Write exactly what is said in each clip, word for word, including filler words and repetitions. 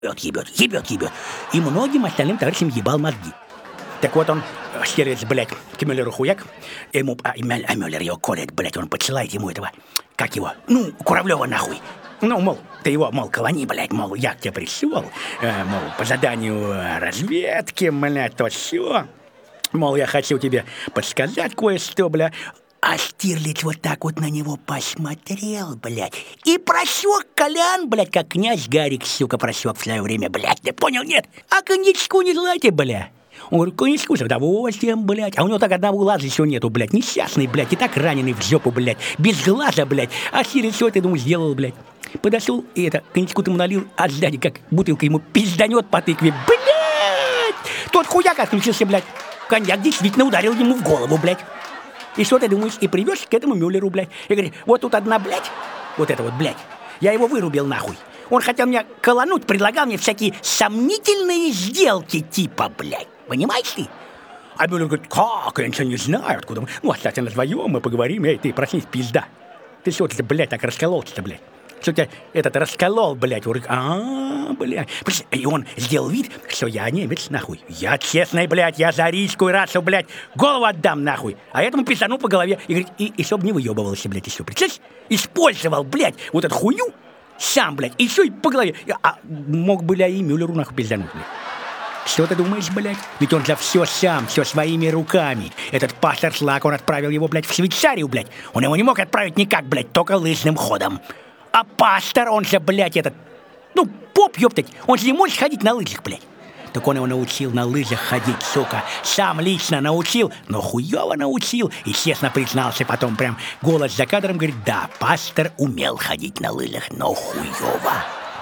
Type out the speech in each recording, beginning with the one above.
ебет, ебет, ебет. И многим остальным товарищам ебал мозги. Так вот он, Штирлиц, блядь, к Мюллеру хуяк, ему, а, а Мюллер его колет, блядь, он подсылает ему этого, как его, ну, Куравлева нахуй. Ну, мол, ты его, мол, колони, блядь, мол, я к тебе пришел, э, мол, по заданию разведки, блядь, то все. Мол, я хочу тебе подсказать кое-что, бля. А Штирлиц вот так вот на него посмотрел, блядь, и просек Колян, блядь, как князь Гарик, сука, просек в свое время, блядь, ты понял, нет? А коньячку не желаете, бля? Он говорит, коньячку с удовольствием, блядь. А у него так одного глаза еще нету, блядь, несчастный, блядь, и так раненый в жопу, блядь, без глаза, блядь. А Штирлиц что это, думаю, сделал, блядь? Подошел и это, коньячку-то ему налил, а сзади как бутылка ему пизданет по тыкве, блядь! Тот хуяк отключился, блядь. Коньяк действительно ударил ему в голову, блядь. И что ты думаешь? И привез к этому Мюллеру, блядь. И говорит, вот тут одна, блядь, вот это вот, блядь, я его вырубил нахуй. Он хотел меня колонуть, предлагал мне всякие сомнительные сделки типа, блядь. Понимаешь ты? А Мюллер говорит, как? Я ничего не знаю, откуда. Ну, оставьте нас вдвоем, мы поговорим. Эй, ты, проснись, пизда. Ты что ты, блядь, так раскололся-то, блядь? Что тебя этот расколол, блядь, урык. А, блядь. И он сделал вид, что я немец, нахуй. Я честный, блядь, я за арийскую расу, блядь, голову отдам, нахуй. А этому пиздану по голове. И говорит, и, и чтоб не выебывался, блядь, еще. Представляешь? Использовал, блядь, вот эту хуйню сам, блядь, и еще и по голове. А мог, блядь, и Мюллеру, нахуй, пиздануть, блядь. Что ты думаешь, блядь? Ведь он же все сам, все своими руками. Этот пастор Шлак, он отправил его, блядь, в Швейцарию, блядь. Он его не мог отправить никак, блядь, только лыжным ходом. А пастор, он же, блядь, этот, ну, поп, ёптать, он же не может ходить на лыжах, блядь. Так он его научил на лыжах ходить, сука. Сам лично научил, но хуёво научил. И честно признался потом, прям голос за кадром, говорит, да, пастор умел ходить на лыжах, но хуёво.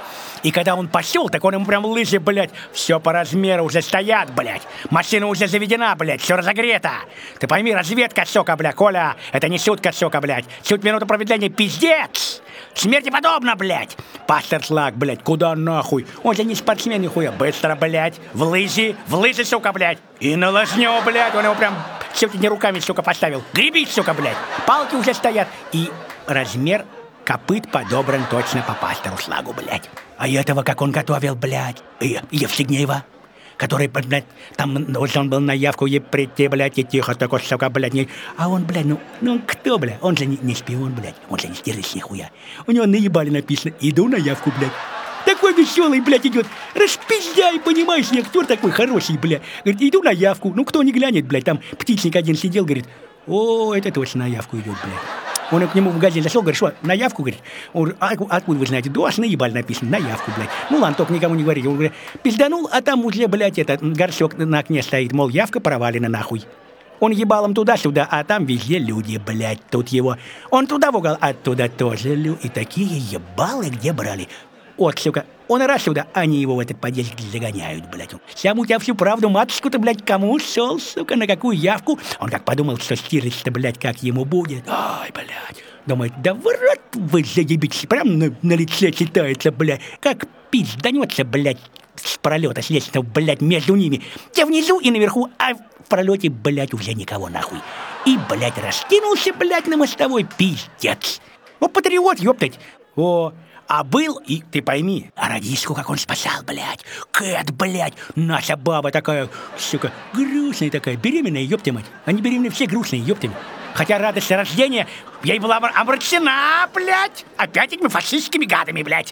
И когда он пошел, так он ему прям лыжи, блядь, все по размеру уже стоят, блядь. Машина уже заведена, блядь, все разогрето. Ты пойми, разведка, сука, блядь, Коля, это не шутка, сука, блядь. Чуть минуту промедления, пиздец. Смерти подобно, блядь. Пастор Шлак, блядь, куда нахуй? Он же не спортсмен, нихуя. Быстро, блядь, в лыжи, в лыжи, сука, блядь. И на лыжню, блядь, он его прям чуть не руками, сука, поставил. Гребись, сука, блядь. Палки уже стоят. И размер копыт подобран точно по пастору Шлагу, блядь. А этого, как он готовил, блядь, и Евстигнеева, который, блядь, там должен был на явку ей прийти, блядь, и тихо такой, сука, блядь, не... А он, блядь, ну, ну кто, блядь? Он же не, не шпион, блядь, он же не Штирлиц нихуя. У него наебали написано, иду на явку, блядь. Такой веселый, блядь, идет, распиздяй, понимаешь, не актер такой хороший, блядь. Говорит, иду на явку, ну кто не глянет, блядь, там птичник один сидел, говорит, о, это точно на явку идет, блядь. Он к нему в магазин зашел, говорит, что, на явку, говорит? Он говорит, а откуда вы знаете? Да, аж наебали написано, на явку, блядь. Ну ладно, только никому не говорите. Он говорит, пизданул, а там уже, блядь, этот горшок на окне стоит, мол, явка провалена нахуй. Он ебалом туда-сюда, а там везде люди, блядь, тут его. Он туда в угол, оттуда тоже люди. И такие ебалы где брали? Вот, сука, он раз сюда, они его в этот подъезд загоняют, блядь. Сам у тебя всю правду, матушку-то, блядь, кому шел, сука, на какую явку? Он как подумал, что Штирлиц-то, блядь, как ему будет. Ай, блядь. Думает, да в рот вы заебитесь, прям на, на лице читается, блядь. Как пизданется, блядь, с пролета, с лестницы, блядь, между ними. Те внизу и наверху, а в пролете, блядь, уже никого нахуй. И, блядь, раскинулся, блядь, на мостовой, пиздец. О, патриот, ёптать. О, а был, и ты пойми, а радистку как он спасал, блядь. Кэт, блядь, наша баба такая, сука, грустная такая, беременная, ёпта мать. Они беременные все грустные, ёпта мать. Хотя радость рождения ей была омрачена, блядь, опять этими фашистскими гадами, блядь.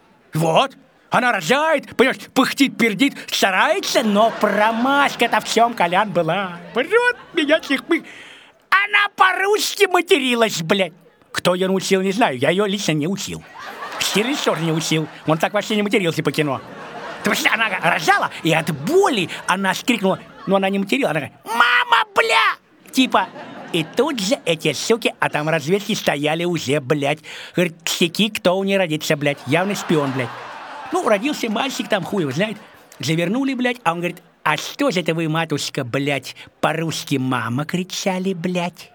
Вот, она рожает, понимаешь, пыхтит, пердит, старается, но промашка-то в всем, Колян, была. Врет меня всех мы. Она по-русски материлась, блядь. Кто ее научил, не знаю, я ее лично не учил. Штирлиц тоже не учил. Он так вообще не матерился по кино. Потому что она рожала, и от боли она скрикнула. Но она не материла. Она говорит, мама, бля! Типа, и тут же эти суки, а там разведки стояли уже, блядь. Говорит, ксяки, кто у нее родится, блядь. Явный шпион, блядь. Ну, родился мальчик там, хуй его знает. Завернули, блядь, а он говорит, а что же это вы, матушка, блядь, по-русски мама кричали, блядь?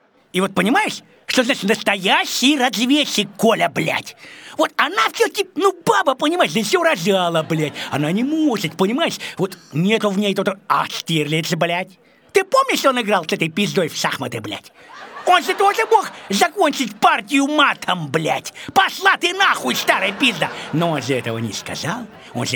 И вот понимаешь, что значит настоящий разведчик, Коля, блядь? Вот она все-таки, ну, баба, понимаешь, да все рожала, блядь. Она не может, понимаешь? Вот нету в ней тот... А Штирлиц, блядь. Ты помнишь, что он играл с этой пиздой в шахматы, блядь? Он же тоже мог закончить партию матом, блядь. Пошла ты нахуй, старая пизда. Но он же этого не сказал. Он же